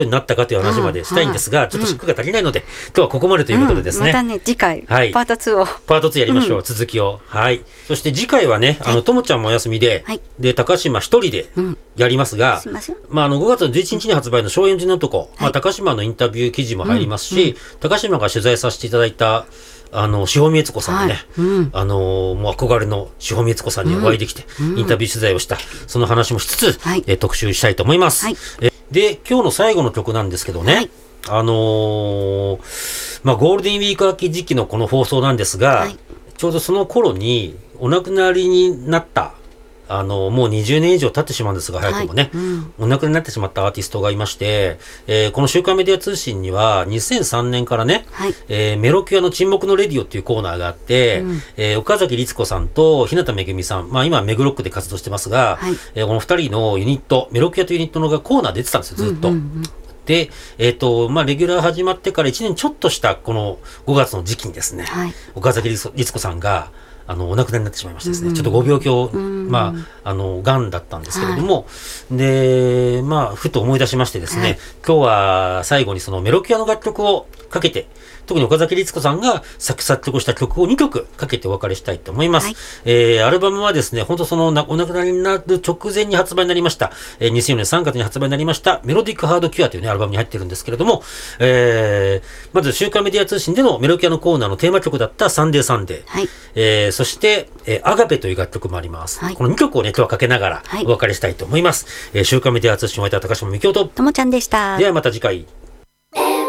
になったかという話までしたいんですが、ちょっと尺が足りないので、今日はここまでということでですね。 またね、次回、 はい、 パート2を。 パート2やりましょう、続きを。はい。そして次回はね、ともちゃんもお休みで、で、高島一人でやりますが、5月の11日に発売の松陰寺の男、高島のインタビュー記事も入りますし、高島が取材させていただいた、志保美悦子さんにね、もう憧れの志保美悦子さんにお会いできて、インタビュー取材をした、その話もしつつ、特集したいと思います。で、今日の最後の曲なんですけどね、ゴールデンウィーク明け時期のこの放送なんですが、ちょうどその頃にお亡くなりになった、もう20年以上経ってしまうんですが、早くもね、お亡くなりになってしまったアーティストがいまして、この週刊メディア通信には2003年からね、メロキュアの沈黙のレディオっていうコーナーがあって、岡崎律子さんと日向めぐみさん、今メグロックで活動してますが、この二人のユニット、メロキュアというユニットのコーナー出てたんですよ、ずっと。で、レギュラー始まってから1年ちょっとしたこの5月の時期にですね、岡崎律子さんが、お亡くなりになってしまいましてですね、ちょっとご病気を、癌だったんですけれども、で、ふと思い出しましてですね、今日は最後にそのメロキュアの楽曲をかけて、特に岡崎律子さんが作曲した曲を2曲かけてお別れしたいと思います。アルバムはですね、本当そのお亡くなりになる直前に発売になりました。2004年3月に発売になりました、メロディックハードキュアというね、アルバムに入ってるんですけれども、まず週刊メディア通信でのメロキュアのコーナーのテーマ曲だったサンデーサンデー。そして、アガペという楽曲もあります。この2曲をね、今日はかけながらお別れしたいと思います。週刊メディア通信を終えた高島みきおと、 ともちゃんでした。 ではまた次回。